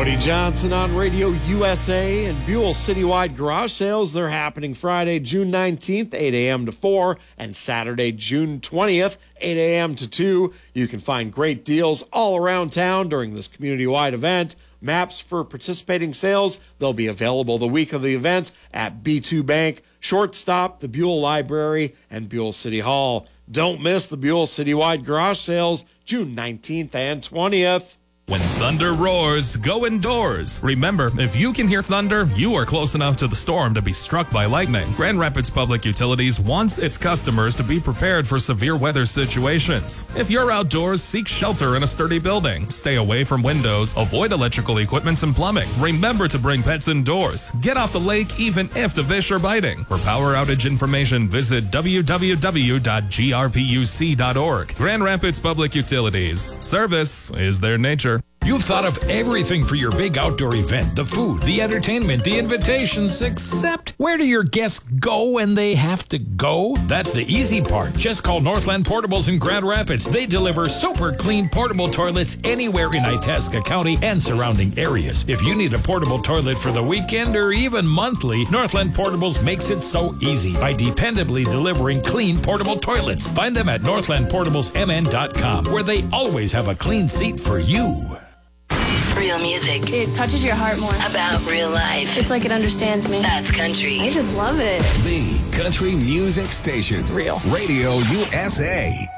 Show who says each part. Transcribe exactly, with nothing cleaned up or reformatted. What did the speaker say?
Speaker 1: Cody Johnson on Radio U S A and Buell Citywide Garage Sales. They're happening Friday, June nineteenth, eight a.m. to four, and Saturday, June twentieth, eight a.m. to two. You can find great deals all around town during this community-wide event. Maps for participating sales, they'll be available the week of the event at B two Bank, Shortstop, the Buell Library, and Buell City Hall. Don't miss the Buell Citywide Garage Sales, June nineteenth and twentieth.
Speaker 2: When thunder roars, go indoors. Remember, if you can hear thunder, you are close enough to the storm to be struck by lightning. Grand Rapids Public Utilities wants its customers to be prepared for severe weather situations. If you're outdoors, seek shelter in a sturdy building. Stay away from windows. Avoid electrical equipment and plumbing. Remember to bring pets indoors. Get off the lake even if the fish are biting. For power outage information, visit w w w dot g r p u c dot org. Grand Rapids Public Utilities. Service is their nature.
Speaker 3: You've thought of everything for your big outdoor event, the food, the entertainment, the invitations, except where do your guests go when they have to go? That's the easy part. Just call Northland Portables in Grand Rapids. They deliver super clean portable toilets anywhere in Itasca County and surrounding areas. If you need a portable toilet for the weekend or even monthly, Northland Portables makes it so easy by dependably delivering clean portable toilets. Find them at northland portables m n dot com, where they always have a clean seat for you.
Speaker 4: Real music.
Speaker 5: It touches your heart more.
Speaker 4: About real life.
Speaker 5: It's like it understands me.
Speaker 4: That's country.
Speaker 5: I just love it.
Speaker 6: The Country Music Station.
Speaker 5: It's real.
Speaker 6: Radio U S A.